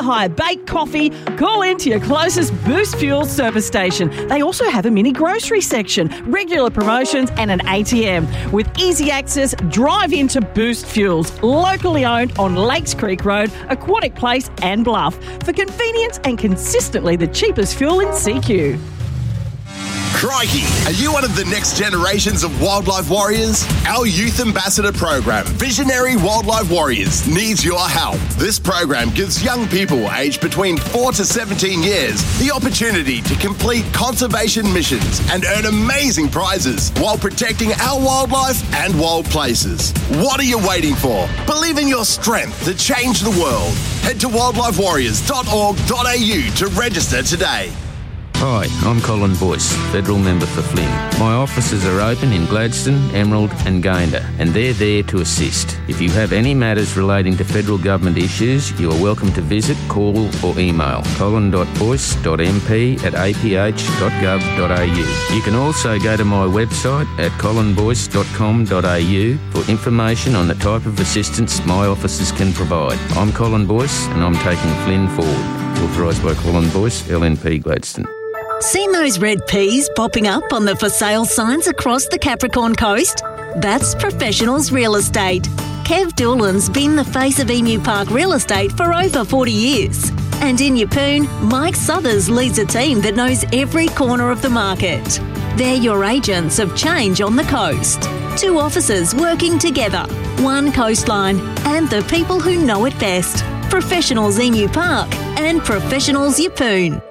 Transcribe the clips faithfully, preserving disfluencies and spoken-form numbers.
hire baked coffee, call into your closest Boost Fuel service station. They also have a mini grocery section, regular promotions and an A T M. With easy access, drive into Boost Fuels, locally owned on Lakes Creek Road, Aquatic Place and Bluff, for convenience and consistently the cheapest fuel in C Q. Crikey, are you one of the next generations of wildlife warriors? Our Youth Ambassador program, Visionary Wildlife Warriors, needs your help. This program gives young people aged between four to seventeen years the opportunity to complete conservation missions and earn amazing prizes while protecting our wildlife and wild places. What are you waiting for? Believe in your strength to change the world. Head to wildlife warriors dot org dot a u to register today. Hi, I'm Colin Boyce, Federal Member for Flynn. My offices are open in Gladstone, Emerald and Gayndah, and they're there to assist. If you have any matters relating to federal government issues, you are welcome to visit, call or email colin dot boyce dot m p at a p h dot gov dot a u. You can also go to my website at colin boyce dot com dot a u for information on the type of assistance my offices can provide. I'm Colin Boyce and I'm taking Flynn forward. Authorised by Colin Boyce, L N P Gladstone. Seen those red peas popping up on the for sale signs across the Capricorn coast? That's Professionals Real Estate. Kev Doolan's been the face of Emu Park Real Estate for over forty years. And in Yeppoon, Mike Southers leads a team that knows every corner of the market. They're your agents of change on the coast. Two officers working together, one coastline, and the people who know it best. Professionals Emu Park and Professionals Yeppoon.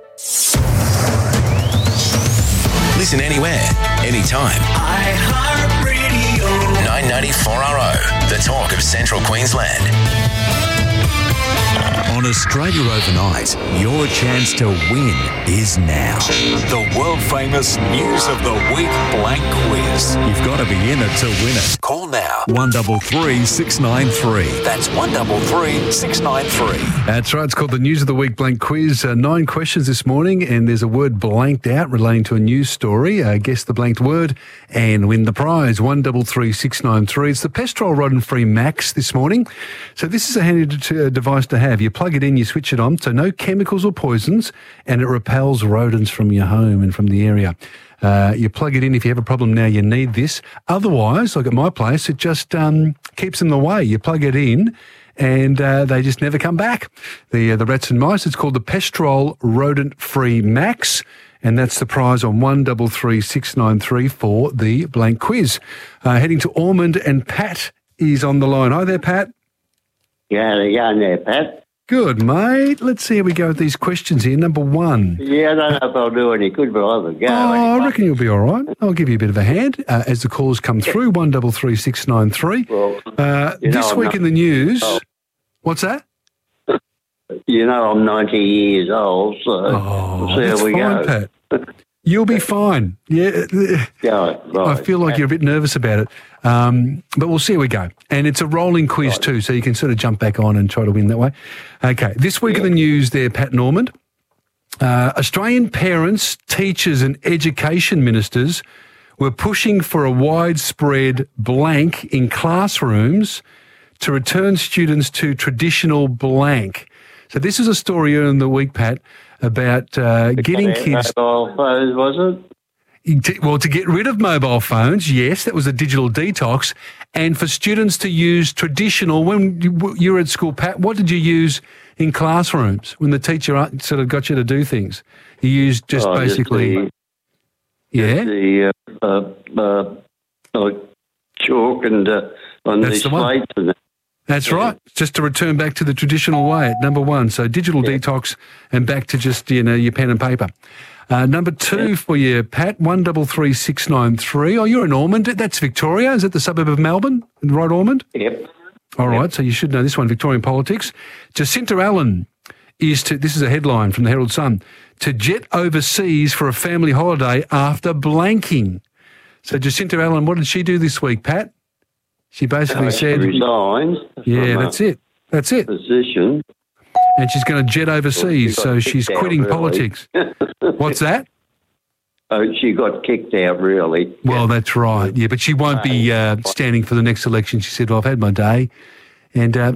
Listen anywhere, anytime. iHeartRadio. nine ninety-four R O, the talk of Central Queensland. On Australia Overnight, your chance to win is now. The world-famous News of the Week blank quiz. You've got to be in it to win it. Call now. one three three, six nine three. That's one three three, six nine three. That's right. It's called the News of the Week blank quiz. Uh, nine questions this morning, and there's a word blanked out relating to a news story. Uh, guess the blanked word and win the prize. one three three, six nine three. It's the Pestrol Rodent-Free Max this morning. So this is a handy d- device to have. You plug it in, you switch it on, so no chemicals or poisons, and it repels rodents from your home and from the area. Uh, you plug it in if you have a problem now, you need this. Otherwise, like at my place, it just um, keeps them away. You plug it in and uh, they just never come back. The uh, the rats and mice, it's called the Pestrol Rodent-Free Max, and that's the prize on one three three, six nine three for the blank quiz. Uh, heading to Ormond, and Pat is on the line. Hi there, Pat. Yeah, there you go there, Pat. Good, mate. Let's see how we go with these questions here. Number one. Yeah, I don't know if I'll do any good, but I'll have a go. Oh, anyway. I reckon you'll be all right. I'll give you a bit of a hand uh, as the calls come through. one three three, six nine three. Well, uh, you know this I'm week not- in the news. Oh. What's that? You know I'm ninety years old, so Oh, we'll see that's how we fine, go. Pat. You'll be fine. Yeah. Yeah, right. I feel like you're a bit nervous about it. Um, but we'll see how we go. And it's a rolling quiz Right. too, so you can sort of jump back on and try to win that way. Okay, this week in the news there, Pat Normand. Uh, Australian parents, teachers and education ministers were pushing for a widespread blank in classrooms to return students to traditional blank. So this is a story earlier in the week, Pat, about uh, getting Yeah, kids... mobile phones, was it? To- Well, to get rid of mobile phones, yes, that was a digital detox. And for students to use traditional, when you you were at school, Pat, what did you use in classrooms when the teacher uh, sort of got you to do things? You used just Oh, basically, the, yeah? the uh, uh, uh, like chalk and uh, on That's the the one. slates and that. That's right. Just to return back to the traditional way at number one. So digital Yeah. detox and back to just, you know, your pen and paper. Uh, number two Yeah. for you, Pat, one three three, six nine three. Oh, you're in Ormond. That's Victoria. Is that the suburb of Melbourne? Right, Ormond? Yep. All right, so you should know this one, Victorian politics. Jacinta Allen is to, this is a headline from the Herald Sun, to jet overseas for a family holiday after blanking. So Jacinta Allen, what did she do this week, Pat? She basically Uh, said, she resigned. yeah, from that's a it. That's it. Position. And she's going to jet overseas, got so kicked she's out, quitting really. politics. What's that? Oh, she got kicked out, really. Well, that's right. Yeah, but she won't be uh, standing for the next election. She said, well, I've had my day. And uh,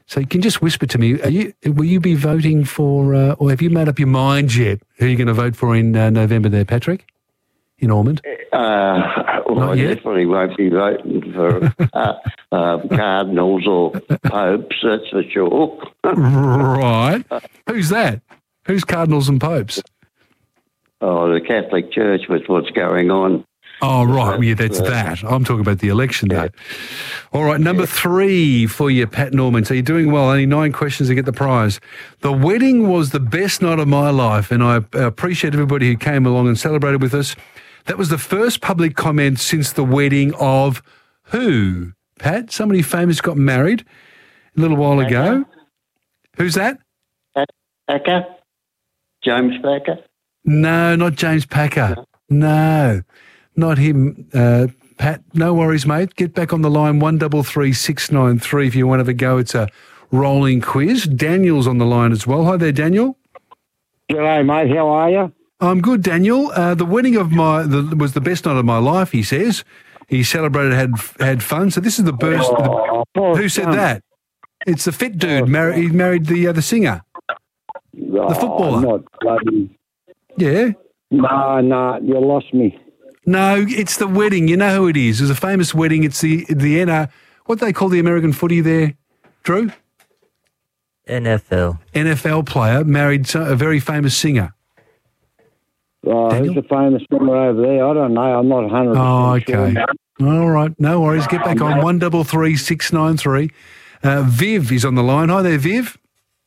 So you can just whisper to me, are you, will you be voting for, uh, or have you made up your mind yet who you're going to vote for in uh, November there, Patrick, in Ormond? Uh, well, Not I yet? definitely won't be voting for uh, uh, cardinals or popes, that's for sure. Right. Who's that? Who's cardinals and popes? Oh, the Catholic Church with what's going on. Oh, right. Well, yeah, that's that. I'm talking about the election day. All right, number three for you, Pat Norman. So you're doing well. Only nine questions to get the prize. The wedding was the best night of my life, and I appreciate everybody who came along and celebrated with us. That was the first public comment since the wedding of who? Pat? Somebody famous got married a little while Packer. ago. Who's that? Packer? James Packer? No, not James Packer. No, not him. Uh, Pat, no worries, mate. Get back on the line, one double three six nine three if you want to have a go. It's a rolling quiz. Daniel's on the line as well. Hi there, Daniel. G'day, mate. How are you? I'm good, Daniel. Uh, the wedding of my the, was the best night of my life, he says. He celebrated, had had fun. So this is the burst. Oh, the, who said that? It's the fit dude. Mar- he married the uh, the singer, oh, the footballer. Not bloody. Yeah. No, no, you lost me. No, it's the wedding. You know who it is. It's a famous wedding. It's the the N R. What do they call the American footy there, Drew? N F L. N F L player married a very famous singer. Oh, Daniel? who's the famous singer over there? I don't know. I'm not one hundred percent Oh, okay. sure. All right. No worries. Get back on one double three six nine three. Uh, Viv is on the line. Hi there, Viv.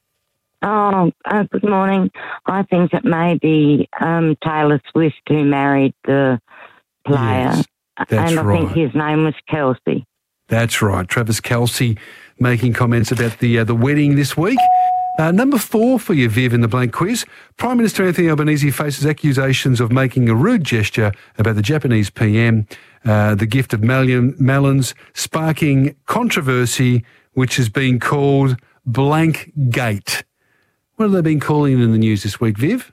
Oh, uh, good morning. I think it may be um, Taylor Swift who married the player. Yes, that's and I right. think his name was Kelsey. That's right. Travis Kelce making comments about the uh, the wedding this week. Uh, number four for you, Viv, in the blank quiz. Prime Minister Anthony Albanese faces accusations of making a rude gesture about the Japanese P M, uh, the gift of million melons, sparking controversy, which has been called Blank Gate. What have they been calling it in the news this week, Viv?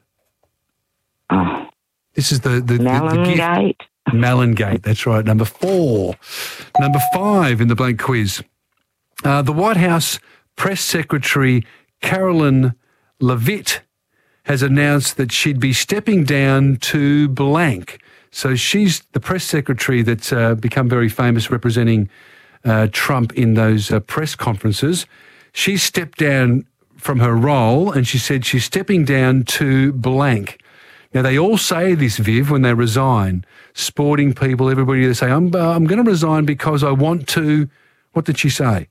Oh, This is the the, the, the Melon gift. Gate. Melon Gate, that's right. Number four. Number five in the blank quiz. Uh, the White House Press Secretary Carolyn Leavitt has announced that she'd be stepping down to blank. So she's the press secretary that's uh, become very famous representing uh, Trump in those uh, press conferences. She stepped down from her role and she said she's stepping down to blank. Now, they all say this, Viv, when they resign. Sporting people, everybody, they say, I'm, uh, I'm going to resign because I want to... What did she say?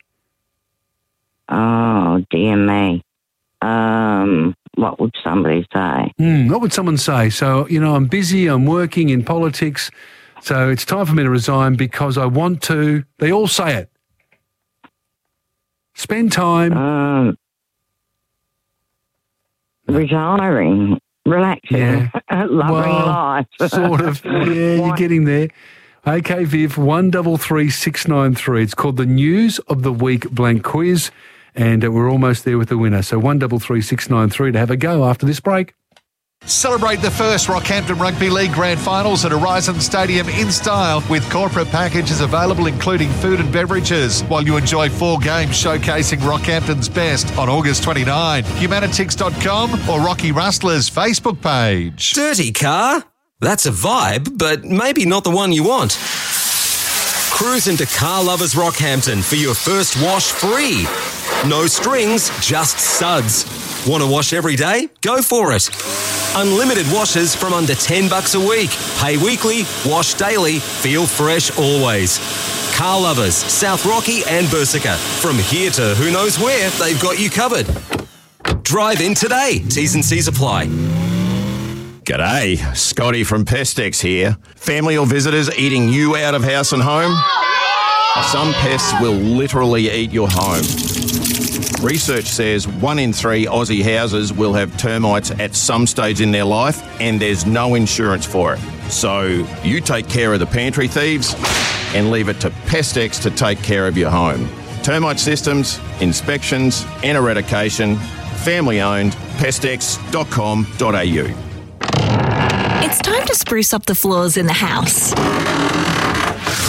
Oh, dear me. Um, what would somebody say? Mm, what would someone say? So, you know, I'm busy, I'm working in politics, so it's time for me to resign because I want to... They all say it. Spend time... Um, retiring. Relaxing, Yeah. loving Well, life. sort of. Yeah, you're getting there. Okay, Viv, one double three six nine three. It's called the News of the Week Blank Quiz, and uh, we're almost there with the winner. So one double three six nine three to have a go after this break. Celebrate the first Rockhampton Rugby League Grand Finals at Horizon Stadium in style with corporate packages available including food and beverages while you enjoy four games showcasing Rockhampton's best on August twenty-ninth. Humanitix dot com or Rocky Rustler's Facebook page. Dirty car? That's a vibe, but maybe not the one you want. Cruise into Car Lovers Rockhampton for your first wash free. No strings, just suds. Want to wash every day? Go for it. Unlimited washes from under ten bucks a week. Pay weekly, wash daily, feel fresh always. Car Lovers, South Rocky and Bersica. From here to who knows where, they've got you covered. Drive in today. T's and C's apply. G'day, Scotty from Pestex here. Family or visitors eating you out of house and home? Some pests will literally eat your home. Research says one in three Aussie houses will have termites at some stage in their life and there's no insurance for it. So you take care of the pantry thieves and leave it to Pestex to take care of your home. Termite systems, inspections and eradication. Family owned, pestex dot com dot a u. It's time to spruce up the floors in the house.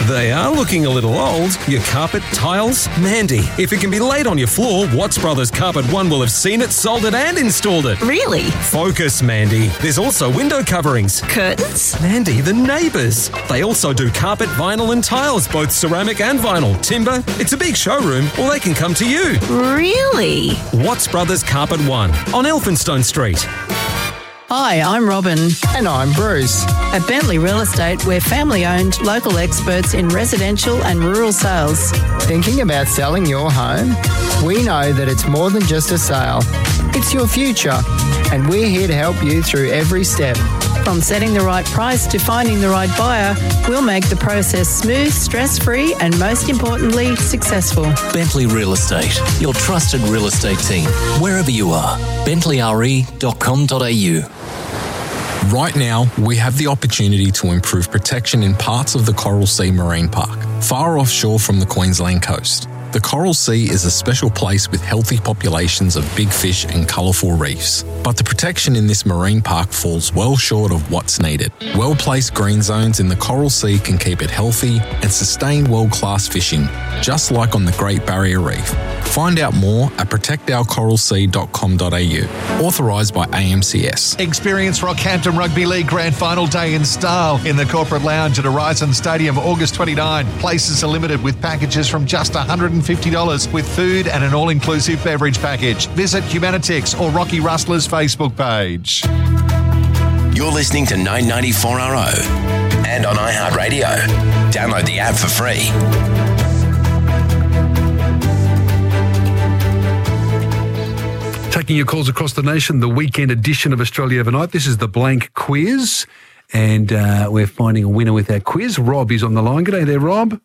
They are looking a little old. Your carpet, tiles? Mandy, if it can be laid on your floor, Watts Brothers Carpet One will have seen it, sold it and installed it. Really? Focus, Mandy. There's also window coverings. Curtains? Mandy, the neighbours. They also do carpet, vinyl and tiles, both ceramic and vinyl. Timber. It's a big showroom, or they can come to you. Really? Watts Brothers Carpet One on Elphinstone Street. Hi, I'm Robin. And I'm Bruce. At Bentley Real Estate, we're family-owned, local experts in residential and rural sales. Thinking about selling your home? We know that it's more than just a sale. It's your future, and we're here to help you through every step. From setting the right price to finding the right buyer, we'll make the process smooth, stress-free, and most importantly, successful. Bentley Real Estate, your trusted real estate team, wherever you are. bentley r e dot com dot a u. Right now, we have the opportunity to improve protection in parts of the Coral Sea Marine Park, far offshore from the Queensland coast. The Coral Sea is a special place with healthy populations of big fish and colourful reefs. But the protection in this marine park falls well short of what's needed. Well-placed green zones in the Coral Sea can keep it healthy and sustain world-class fishing, just like on the Great Barrier Reef. Find out more at protect our coral sea dot com dot a u. Authorised by A M C S. Experience Rockhampton Rugby League Grand Final Day in style in the Corporate Lounge at Horizon Stadium, August twenty-ninth. Places are limited with packages from just one hundred fifty dollars with food and an all-inclusive beverage package. Visit Humanitix or Rocky Rustler's Facebook page. You're listening to nine ninety-four R O and on iHeartRadio. Download the app for free. Taking your calls across the nation, the weekend edition of Australia Overnight. This is the Blank Quiz, and uh, we're finding a winner with our quiz. Rob is on the line. G'day there, Rob.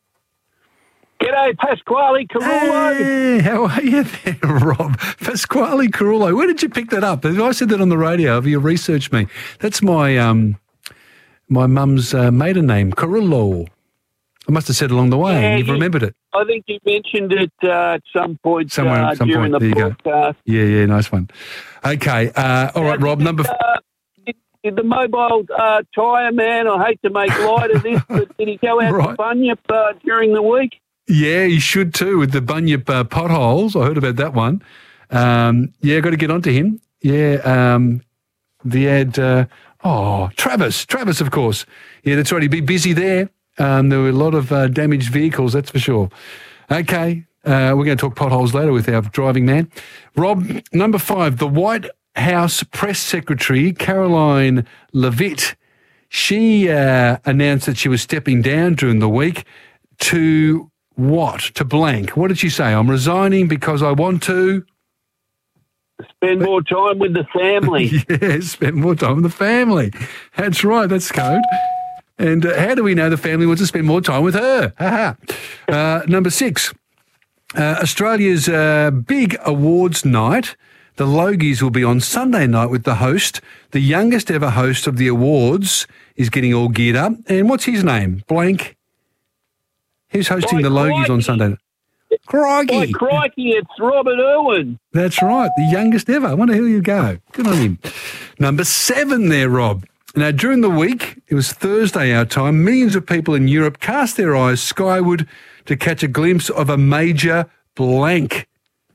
G'day, Pasquale Carullo. Hey, how are you there, Rob? Pasquale Carullo. Where did you pick that up? I said that on the radio. Have you researched me? That's my um, my mum's uh, maiden name, Carullo. I must have said along the way, yeah, and you've you, remembered it. I think you mentioned it uh, at some point Somewhere, uh, some during point. the There you podcast. go. Yeah, yeah, nice one. Okay, uh, all right, Rob. Number. F- uh, did, did the mobile uh, tyre man, I hate to make light of this, but did he go out Right. to Bunyip uh, during the week? Yeah, you should too, with the Bunyip uh, potholes. I heard about that one. Um, yeah, got to get onto him. Yeah, um, the ad. Uh, oh, Travis, Travis, of course. Yeah, that's right. He'd be busy there. Um, there were a lot of uh, damaged vehicles, that's for sure. Okay, uh, we're going to talk potholes later with our driving man. Rob, number five, the White House press secretary, Caroline Leavitt, she uh, announced that she was stepping down during the week to what? To blank. What did she say? I'm resigning because I want to... Spend more time with the family. Yeah, spend more time with the family. That's right, that's code. And uh, how do we know the family wants to spend more time with her? Ha uh, number six, uh, Australia's uh, big awards night. The Logies will be on Sunday night with the host. The youngest ever host of the awards is getting all geared up. And what's his name? Blank. Who's hosting By the Logies crikey. on Sunday? Crikey. By crikey, it's Robert Irwin. That's right, the youngest ever. I wonder who you go. Good on him. Number seven there, Rob. Now, during the week, it was Thursday our time, millions of people in Europe cast their eyes skyward to catch a glimpse of a major blank.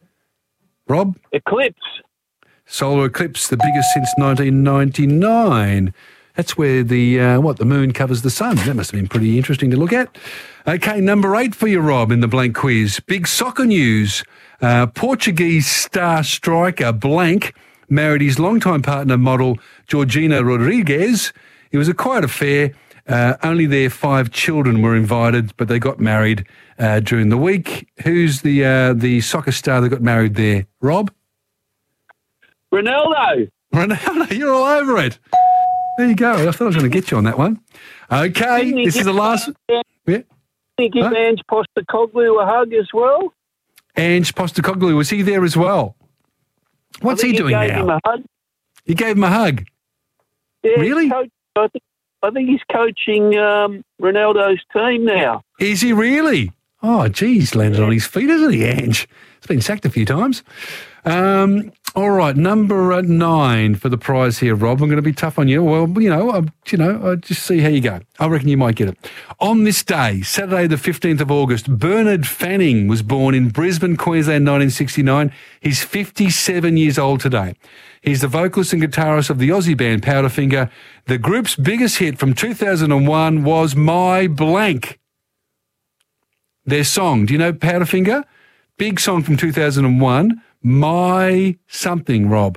Rob? Eclipse. Solar eclipse, the biggest since nineteen ninety-nine. That's where the, uh, what, the moon covers the sun. That must have been pretty interesting to look at. Okay, number eight for you, Rob, in the blank quiz. Big soccer news. Uh, Portuguese star striker Blank married his longtime partner model Georgina Rodriguez. It was a quiet affair. Uh, only their five children were invited, but they got married uh, during the week. Who's the uh, the soccer star that got married there? Rob? Ronaldo. Ronaldo, you're all over it. There you go. I thought I was going to get you on that one. Okay, Didn't he this is the give- last. Yeah. Did he give Huh? Ange Postecoglou a hug as well? Ange Postecoglou, was he there as well? What's I he think doing he gave now? Him a hug. You gave him a hug. Yeah, Really? he's coach- I think, I think he's coaching um, Ronaldo's team now. Is he really? Oh, geez, landed on his feet, isn't he, Ange? He's been sacked a few times. Um, All right, number uh, nine for the prize here, Rob. I'm going to be tough on you. Well, you know, I, you know, I just see how you go. I reckon you might get it. On this day, Saturday the fifteenth of August, Bernard Fanning was born in Brisbane, Queensland, nineteen sixty-nine. He's fifty-seven years old today. He's the vocalist and guitarist of the Aussie band Powderfinger. The group's biggest hit from two thousand one was My Blank. Their song, do you know Powderfinger? Big song from two thousand one. My something, Rob.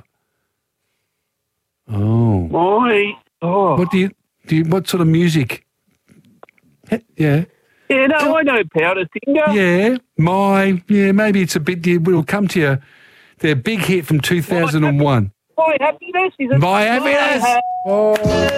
Oh. My, oh. What do you, do you, what sort of music? Yeah. Yeah, no, I know Powderfinger. Yeah. My, yeah, maybe it's a bit, it'll come to you. Their big hit from two thousand one. My Happiness? Is it My Happiness? Ha- oh.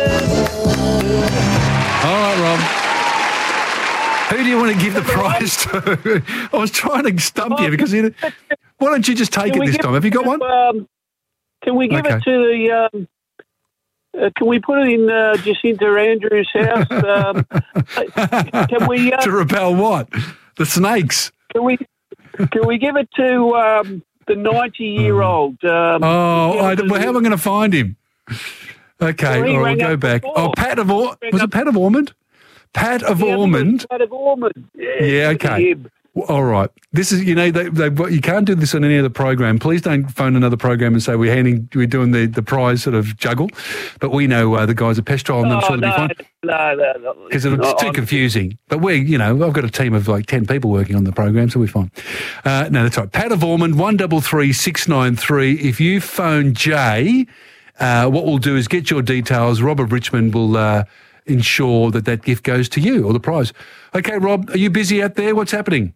All right, Rob. Who do you want to give the prize to? I was trying to stump you because you, why don't you just take Can it we this give time? Have you got it one? to, Um, can we give Okay. it to the? Um, uh, can we put it in uh, Jacinta Andrews' house? Um, can we? Uh, to repel what? The snakes. Can we? Can we give it to um, the ninety-year-old? Um, Oh, I, give it well, how am I going to find him? Okay, Well, he all right, rang we'll go up back. before. Oh, Pat of Or- Rang was up- it Pat of Ormond? Pat of Yeah, Ormond. Pat of Ormond. Yeah, Yeah, look at okay. him. Well, all right. This is, you know, they, they, you can't do this on any other program. Please don't phone another program and say we're handing, we're doing the, the prize sort of juggle. But we know uh, the guys at Pestrol, and I'm Oh, sure they'll no, be fine. no, no, no. Because it's No, too I'm- confusing. But we, you know, I've got a team of like ten people working on the program, so we're fine. Uh, no, that's right. Pat of Ormond, one double three six nine three. If you phone Jay, uh, what we'll do is get your details. Rob of Richmond will uh, ensure that that gift goes to you or the prize. Okay, Rob, are you busy out there? What's happening?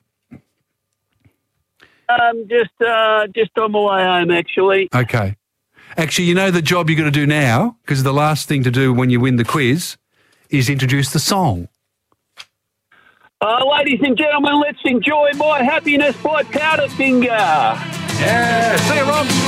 Um, just, uh, just on my way home, actually. Okay. Actually, you know the job you're going to do now, because the last thing to do when you win the quiz is introduce the song. Uh, ladies and gentlemen, let's enjoy My Happiness by Powderfinger. Yeah, see you, Rob.